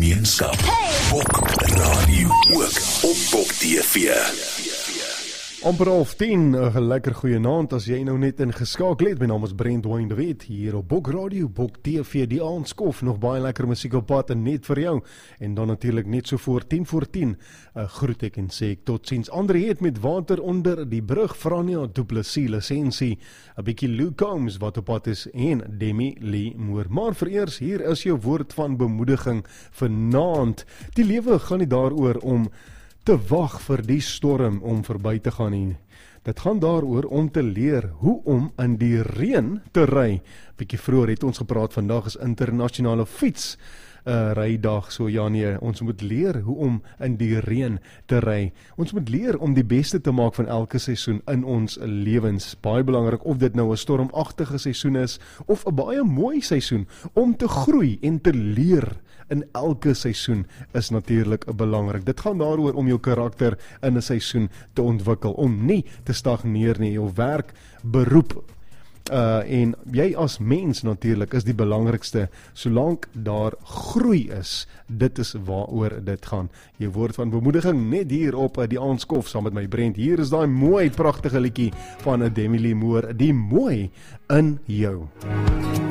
gemeenskap. Bok Radio ook op Bok TV. Amper 10, 'n lekker goeie aand as jy nou net ingeskakel het. My naam is Brent Wayne de Wet hier op Bok Radio, Bok TV, die aandskof, nog baie lekker musiek op pad en net vir jou. En dan natuurlik net so voor 10 groet ek en sê ek totsiens. Andre het met water onder die brug, Frania Du Plessis lisensie, 'n bietjie Lou Combs wat op pad is en Demi Lee Moore. Maar vereers, hier is jou woord van bemoediging vanaand. Die lewe gaan nie daaroor om te wag vir die storm om verby te gaan nie. Dit gaan daaroor om te leer hoe om in die reën te ry. Bietjie vroeër het ons gepraat, vandag is internasionale fiets rydag, so ja nee, ons moet leer hoe om in die reën te ry. Ons moet leer om die beste te maak van elke seisoen in ons lewens. Baie belangrik, of dit nou 'n stormagtige seisoen is, of 'n baie mooi seisoen, om te groei en te leer in elke seisoen is natuurlik belangrik. Dit gaan daaroor om jou karakter in 'n seisoen te ontwikkel, om nie te stagneer nie, jou werk, beroep, en jy as mens natuurlik is die belangrikste, solank daar groei is. Dit is waaroor dit gaan. Jy woord van bemoediging net hier op die aandskof saam met my Brent. Hier is daai mooi pragtige liedjie van Demi Lee Moore, die mooi in jou.